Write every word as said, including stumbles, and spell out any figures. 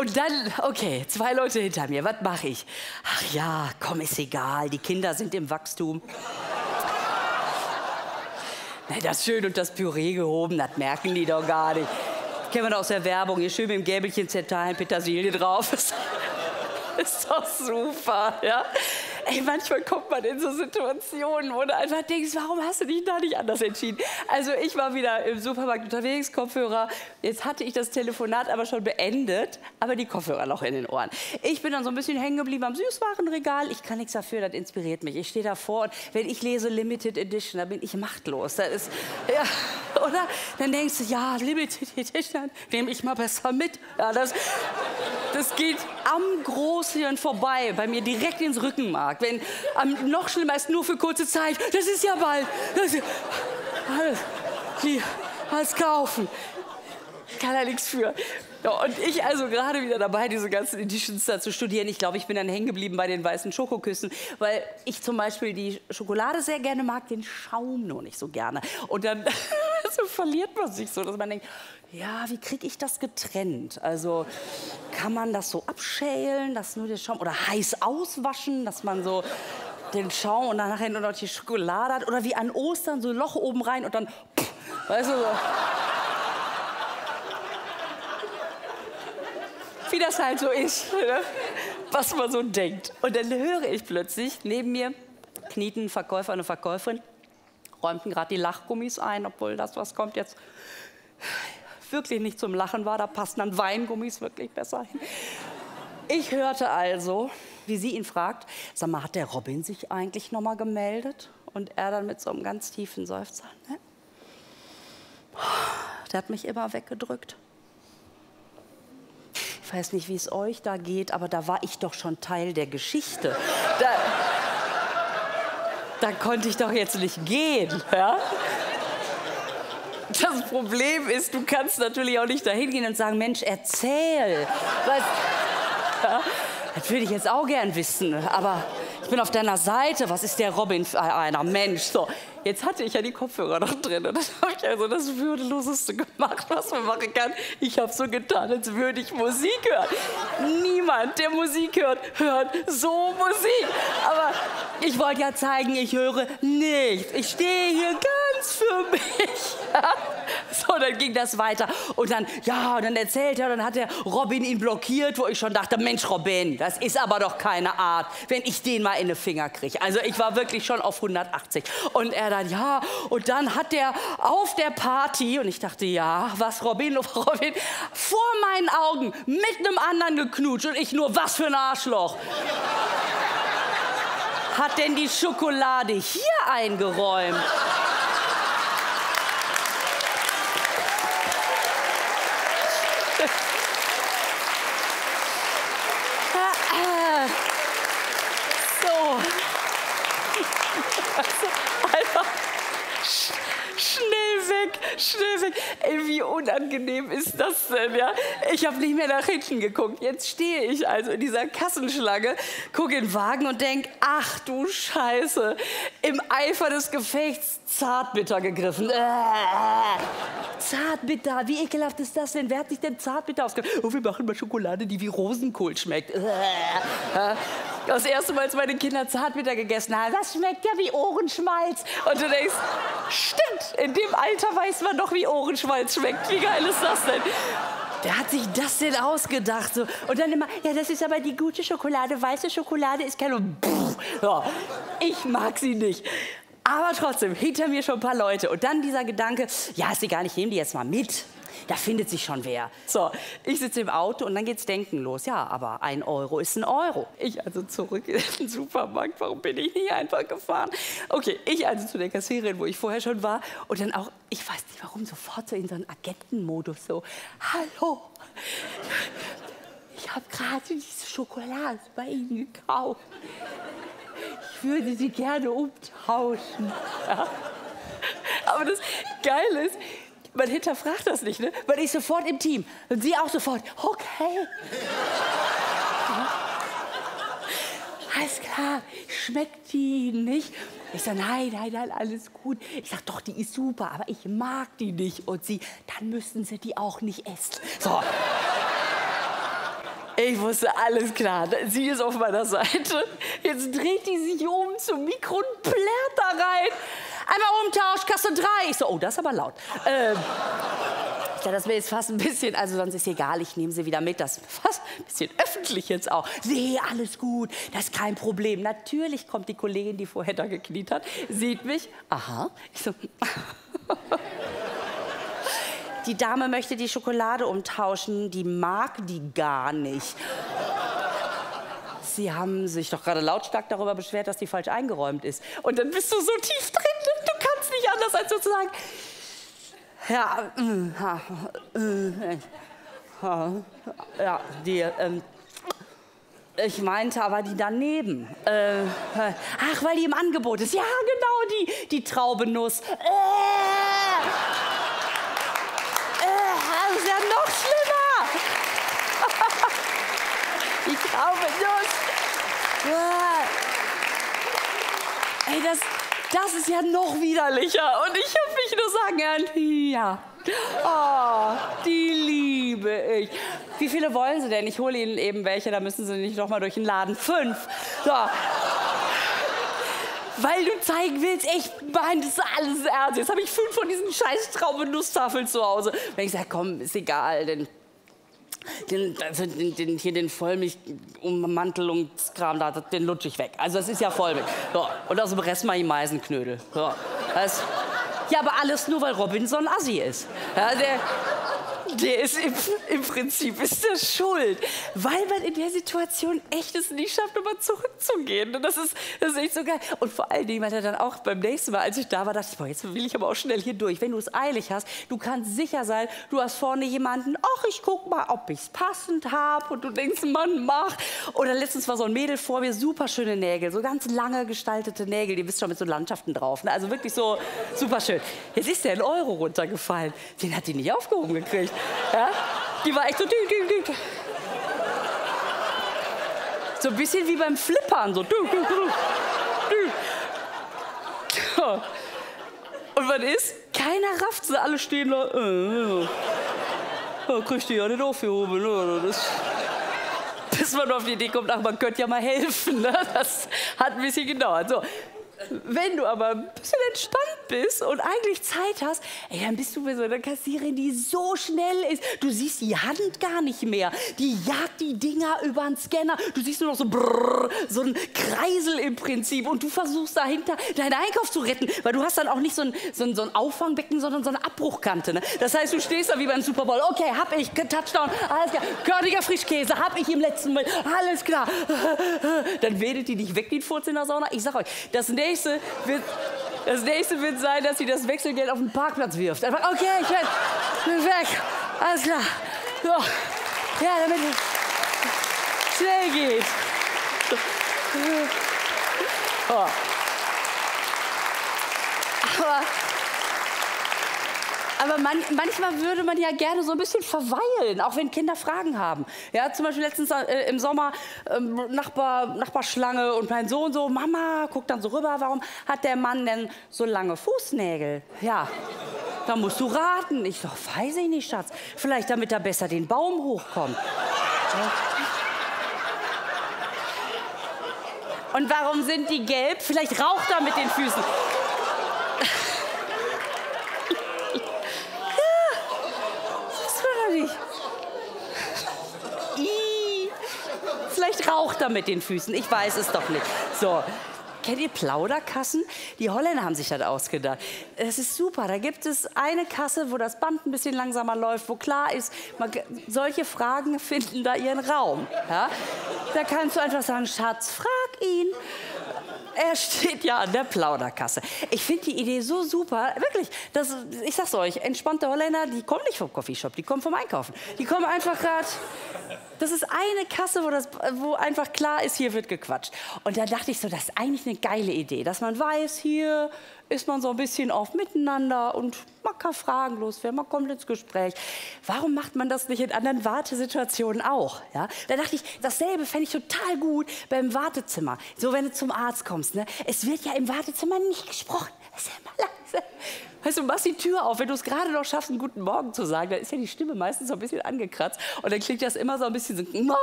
Und dann, okay, zwei Leute hinter mir, was mache ich? Ach ja, komm, ist egal, die Kinder sind im Wachstum. Na, das schön und das Püree gehoben, das merken die doch gar nicht. Kennen wir doch aus der Werbung, hier schön mit dem Gäbelchen zerteilen, Petersilie drauf. Ist doch super, ja? Ey, manchmal kommt man in so Situationen, wo du einfach denkst, warum hast du dich da nicht anders entschieden? Also ich war wieder im Supermarkt unterwegs, Kopfhörer. Jetzt hatte ich das Telefonat aber schon beendet, aber die Kopfhörer noch in den Ohren. Ich bin dann so ein bisschen hängen geblieben am Süßwarenregal. Ich kann nichts dafür, das inspiriert mich. Ich stehe davor und wenn ich lese Limited Edition, da bin ich machtlos. Das ist, ja, oder? Dann denkst du, ja, Limited Edition, nehme ich mal besser mit. Ja, das, das geht am Großhirn vorbei, bei mir direkt ins Rückenmark. Wenn ähm, noch schlimmer ist, nur für kurze Zeit. Das ist ja bald. Das ist, alles, die, alles kaufen. Kann er nichts für. Ja, und ich also gerade wieder dabei, diese ganzen Editions da zu studieren. Ich glaube, ich bin dann hängen geblieben bei den weißen Schokoküssen, weil ich zum Beispiel die Schokolade sehr gerne mag, den Schaum nur nicht so gerne. Und dann so verliert man sich so, dass man denkt, ja, wie kriege ich das getrennt? Also kann man das so abschälen, dass nur der Schaum, oder heiß auswaschen, dass man so den Schaum und dann nachher nur noch die Schokolade hat, oder wie an Ostern so ein Loch oben rein und dann, pff, weißt du, so. Wie das halt so ist, ne? Was man so denkt. Und dann höre ich plötzlich, neben mir knieten ein Verkäufer und eine Verkäuferin, räumten gerade die Lachgummis ein, obwohl das, was kommt jetzt, wirklich nicht zum Lachen war. Da passen dann Weingummis wirklich besser hin. Ich hörte also, wie sie ihn fragt, sag mal, hat der Robin sich eigentlich noch mal gemeldet? Und er dann mit so einem ganz tiefen Seufzer, ne? Der hat mich immer weggedrückt. Ich weiß nicht, wie es euch da geht, aber da war ich doch schon Teil der Geschichte. Da, da konnte ich doch jetzt nicht gehen, ja? Das Problem ist, du kannst natürlich auch nicht dahin gehen und sagen, Mensch, erzähl. Was, ja, das würde ich jetzt auch gern wissen, aber ich bin auf deiner Seite. Was ist der Robin für einer Mensch? So, jetzt hatte ich ja die Kopfhörer noch drin und das habe ich also das Würdeloseste gemacht, was man machen kann. Ich habe so getan, als würde ich Musik hören. Niemand, der Musik hört, hört so Musik. Aber ich wollte ja zeigen, ich höre nichts. Ich stehe hier ganz für mich. So, dann ging das weiter. Und dann, ja, und dann erzählt er, dann hat der Robin ihn blockiert, wo ich schon dachte, Mensch, Robin, das ist aber doch keine Art, wenn ich den mal in den Finger kriege. Also ich war wirklich schon auf hundertachtzig. Und er dann, ja, und dann hat der auf der Party, und ich dachte, ja, was, Robin, Robin, vor meinen Augen mit einem anderen geknutscht und ich nur, was für ein Arschloch. Hat denn die Schokolade hier eingeräumt? So. Einfach schnell weg, schnell weg. Ey, wie unangenehm ist das denn, ja? Ich habe nicht mehr nach hinten geguckt. Jetzt stehe ich also in dieser Kassenschlange, gucke in den Wagen und denke, ach du Scheiße, im Eifer des Gefechts Zartbitter gegriffen. Äh, Zartbitter, wie ekelhaft ist das denn? Wer hat sich denn Zartbitter ausgegeben? Oh, wir machen mal Schokolade, die wie Rosenkohl schmeckt. Äh, äh. Das erste Mal, als meine Kinder Zartbitter gegessen haben, das schmeckt ja wie Ohrenschmalz. Und du denkst, stimmt, in dem Alter weiß man doch, wie Ohrenschmalz schmeckt. Wie geil ist das denn? Wer hat sich das denn ausgedacht? So. Und dann immer, ja, das ist aber die gute Schokolade. Weiße Schokolade ist keine... Ja, ich mag sie nicht. Aber trotzdem, hinter mir schon ein paar Leute. Und dann dieser Gedanke, ja, ist egal, ich nehme die jetzt mal mit. Da findet sich schon wer. So, ich sitze im Auto und dann geht's Denken los. Ja, aber ein Euro ist ein Euro. Ich also zurück in den Supermarkt. Warum bin ich nicht einfach gefahren? Okay, ich also zu der Kassiererin, wo ich vorher schon war. Und dann auch, ich weiß nicht warum, sofort so in so einen Agentenmodus. So, hallo, ich habe gerade diese Schokolade bei Ihnen gekauft. Ich würde sie gerne umtauschen. Ja. Aber das Geile ist, man hinterfragt das nicht, ne? Weil ich sofort im Team. Und sie auch sofort. Okay. Ja. Alles klar. Schmeckt die nicht? Ich sage, nein, nein, nein, alles gut. Ich sage, doch, die ist super, aber ich mag die nicht. Und sie, dann müssen Sie die auch nicht essen. So. Ich wusste, alles klar, sie ist auf meiner Seite. Jetzt dreht die sich um zum Mikro und plärt da rein. Einmal umtauscht, Kasse drei. Ich so, oh, das ist aber laut. Ähm, ja, das wäre jetzt fast ein bisschen, also sonst ist egal, ich nehme sie wieder mit. Das ist fast ein bisschen öffentlich jetzt auch. Nee, alles gut, das ist kein Problem. Natürlich kommt die Kollegin, die vorher da gekniet hat, sieht mich. Aha. Ich so, die Dame möchte die Schokolade umtauschen, die mag die gar nicht. Sie haben sich doch gerade lautstark darüber beschwert, dass die falsch eingeräumt ist. Und dann bist du so tief drin, du kannst nicht anders als sozusagen. Ja, äh, äh, ja, die, ähm, ich meinte aber die daneben. Äh, ach, weil die im Angebot ist. Ja, genau, die, die Traubenuss. Äh, Das ist ja noch schlimmer. Die Traubenuss. Ey, das, das ist ja noch widerlicher. Und ich hab mich nur sagen hören, ja. Oh, die liebe ich. Wie viele wollen Sie denn? Ich hole Ihnen eben welche, da müssen Sie nicht noch mal durch den Laden. Fünf. So. Weil du zeigen willst, ich meine, das ist alles ernst. Jetzt habe ich fünf von diesen scheiß Traubenusstafeln zu Hause. Wenn ich sage, komm, ist egal, denn den, also den, den, hier den Vollmilch-Ummantelungskram, da, den lutsch ich weg. Also das ist ja Vollmilch. So. Und aus dem Rest mal die Meisenknödel. So. Das, ja, aber alles nur, weil Robinson Assi ist. Ja, der, der ist im, im Prinzip ist der schuld, weil man in der Situation echt es nicht schafft, nochmal zurückzugehen. Und das ist, das ist echt so geil. Und vor allen Dingen hat er dann auch beim nächsten Mal, als ich da war, dachte ich, boah, jetzt will ich aber auch schnell hier durch. Wenn du es eilig hast, du kannst sicher sein, du hast vorne jemanden, ach, ich guck mal, ob ich es passend habe. Und du denkst, Mann, mach. Oder letztens war so ein Mädel vor mir, super schöne Nägel, so ganz lange gestaltete Nägel, die wisst schon mit so Landschaften drauf. Ne? Also wirklich so super schön. Jetzt ist der ein Euro runtergefallen. Den hat die nicht aufgehoben gekriegt. Ja? Die war echt so... Ding, ding, ding. So ein bisschen wie beim Flippern. So. Und was ist? Keiner rafft sie. Alle stehen da. Äh, ja, kriegt die ja nicht aufgehoben. Ne? Das, bis man auf die Idee kommt, ach, man könnte ja mal helfen. Ne? Das hat ein bisschen gedauert. So. Wenn du aber ein bisschen entspannt bist und eigentlich Zeit hast, ey, dann bist du wie so eine Kassiererin, die so schnell ist. Du siehst die Hand gar nicht mehr. Die jagt die Dinger über den Scanner. Du siehst nur noch so brrr, so ein Kreisel im Prinzip. Und du versuchst dahinter deinen Einkauf zu retten. Weil du hast dann auch nicht so ein, so ein, so ein Auffangbecken, sondern so eine Abbruchkante. Ne? Das heißt, du stehst da wie beim Super Bowl. Okay, hab ich, Touchdown, alles klar. Körniger Frischkäse, hab ich im letzten Mal. Alles klar. Dann wedelt die dich weg, wie ein Furz in der Sauna. Ich sag euch, das nächste wird, das nächste wird sein, dass sie das Wechselgeld auf den Parkplatz wirft. Einfach, okay, ich bin, bin weg. Alles klar. So. Ja, damit es schnell geht. Oh. Aber, aber man, manchmal würde man ja gerne so ein bisschen verweilen, auch wenn Kinder Fragen haben. Ja, zum Beispiel letztens äh, im Sommer ähm, Nachbar, Nachbarschlange und mein Sohn so, Mama, guckt dann so rüber, warum hat der Mann denn so lange Fußnägel? Ja, da musst du raten. Ich so, weiß ich nicht, Schatz. Vielleicht damit er besser den Baum hochkommt. Ja. Und warum sind die gelb? Vielleicht raucht er mit den Füßen. Vielleicht raucht er mit den Füßen, ich weiß es doch nicht. So, kennt ihr Plauderkassen? Die Holländer haben sich das ausgedacht. Das ist super, da gibt es eine Kasse, wo das Band ein bisschen langsamer läuft, wo klar ist, man, solche Fragen finden da ihren Raum. Ja? Da kannst du einfach sagen, Schatz, frag ihn. Er steht ja an der Plauderkasse. Ich finde die Idee so super, wirklich. Das, ich sag's euch, entspannte Holländer, die kommen nicht vom Coffeeshop, die kommen vom Einkaufen. Die kommen einfach gerade. Das ist eine Kasse, wo, das, wo einfach klar ist, hier wird gequatscht. Und da dachte ich so, das ist eigentlich eine geile Idee, dass man weiß, hier ist man so ein bisschen auf Miteinander und man kann Fragen loswerden, man kommt ins Gespräch. Warum macht man das nicht in anderen Wartesituationen auch? Ja? Da dachte ich, dasselbe fände ich total gut beim Wartezimmer. So, wenn du zum Arzt kommst, ne? Es wird ja im Wartezimmer nicht gesprochen. Es ist immer leise. Weißt du, du machst die Tür auf, wenn du es gerade noch schaffst, einen guten Morgen zu sagen, dann ist ja die Stimme meistens so ein bisschen angekratzt und dann klingt das immer so ein bisschen so,